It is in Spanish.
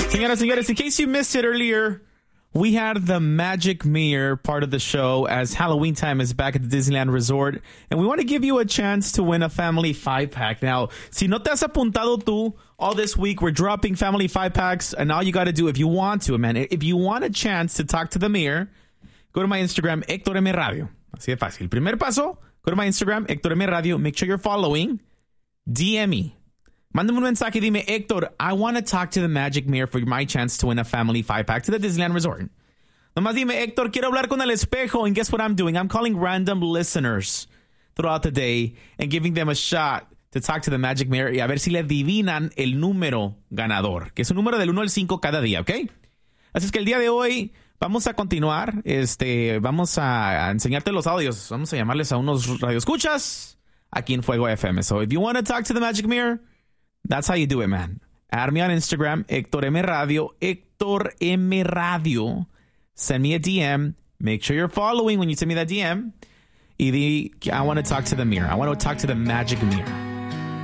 Señoras, señores, in case you missed it earlier, we had the Magic Mirror part of the show as Halloween time is back at the Disneyland Resort. And we want to give you a chance to win a family 5-pack. Now, si no te has apuntado tú, all this week we're dropping family 5-packs. And all you got to do, if you want to, man, if you want a chance to talk to the mirror, go to my Instagram, Héctor M. Radio. Así de fácil. Primer paso, go to my Instagram, Héctor M. Radio. Make sure you're following. DM me. Mándame un mensaje y dime, Héctor, I want to talk to the Magic Mirror for my chance to win a family 5-pack to the Disneyland Resort. Nomás dime, Héctor, quiero hablar con el espejo. And guess what I'm doing? I'm calling random listeners throughout the day and giving them a shot to talk to the Magic Mirror y a ver si le adivinan el número ganador, que es un número del 1 al 5 cada día, ¿ok? Así es que el día de hoy vamos a continuar. Vamos a enseñarte los audios. Vamos a llamarles a unos radioescuchas aquí en Fuego FM. So if you want to talk to the Magic Mirror, that's how you do it, man. Add me on Instagram, Héctor M. Radio, Héctor M. Radio. Send me a DM. Make sure you're following when you send me that DM. Y di, I want to talk to the mirror. I want to talk to the Magic Mirror.